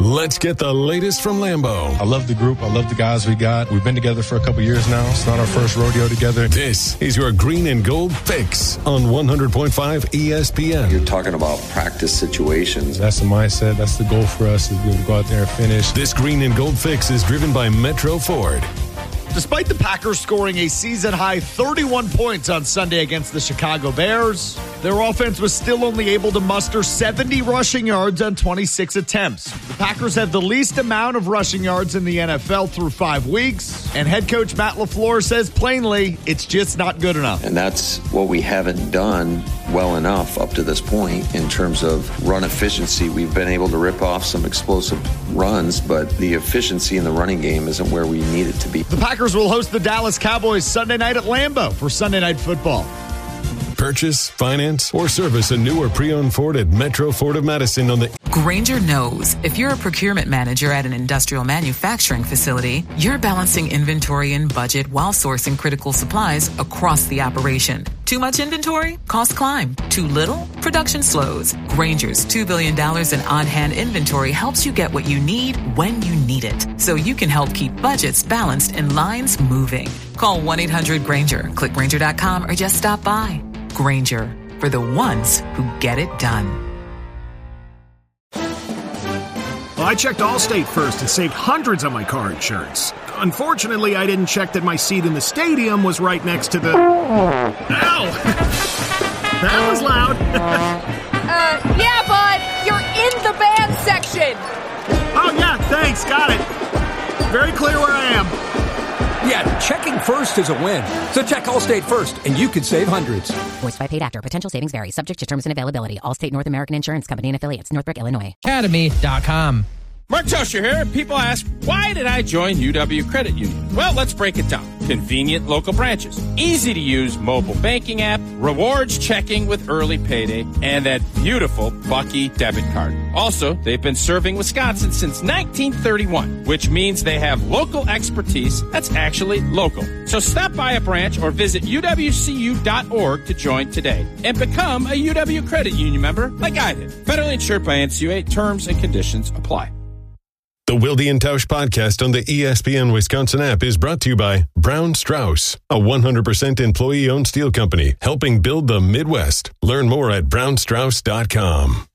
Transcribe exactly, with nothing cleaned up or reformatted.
Let's get the latest from Lambeau. I love the group. I love the guys we got. We've been together for a couple years now. It's not our first rodeo together. This is your Green and Gold Fix on one hundred point five E S P N. You're talking about practice situations. That's the mindset. That's the goal for us, is to be able to go out there and finish. This Green and Gold Fix is driven by Metro Ford. Despite the Packers scoring a season-high thirty-one points on Sunday against the Chicago Bears, their offense was still only able to muster seventy rushing yards on twenty-six attempts. The Packers have the least amount of rushing yards in the N F L through five weeks, and head coach Matt LaFleur says plainly, it's just not good enough. And that's what we haven't done well enough up to this point in terms of run efficiency. We've been able to rip off some explosive runs, but the efficiency in the running game isn't where we need it to be. The Packers will host the Dallas Cowboys Sunday night at Lambeau for Sunday Night Football. Purchase, finance, or service a new or pre-owned Ford at Metro Ford of Madison on the... Grainger knows if you're a procurement manager at an industrial manufacturing facility, you're balancing inventory and budget while sourcing critical supplies across the operation. Too much inventory? Costs climb. Too little? Production slows. Grainger's two billion dollars in on-hand inventory helps you get what you need when you need it, so you can help keep budgets balanced and lines moving. Call one eight hundred Grainger, click Grainger dot com, or just stop by. Grainger, for the ones who get it done. Well, I checked Allstate first and saved hundreds on my car insurance. Unfortunately, I didn't check that my seat in the stadium was right next to the... Ow! That was loud. uh, yeah, bud, you're in the band section. Oh, yeah, thanks, got it. Very clear where I am. Yeah, checking first is a win. So check Allstate first, and you could save hundreds. Voiced by paid actor. Potential savings vary. Subject to terms and availability. Allstate North American Insurance Company and Affiliates. Northbrook, Illinois. Academy dot com. Mark Tosher here. People ask, why did I join U W Credit Union? Well, let's break it down. Convenient local branches, easy to use mobile banking app, rewards checking with early payday, and that beautiful Bucky debit card. Also, they've been serving Wisconsin since nineteen thirty-one, which means they have local expertise that's actually local. So stop by a branch or visit U W C U dot org to join today and become a U W Credit Union member like I did. Federally insured by N C U A. Terms and conditions apply. The Wilde and Tausch podcast on the E S P N Wisconsin app is brought to you by Brown Strauss, a one hundred percent employee-owned steel company helping build the Midwest. Learn more at brown strauss dot com.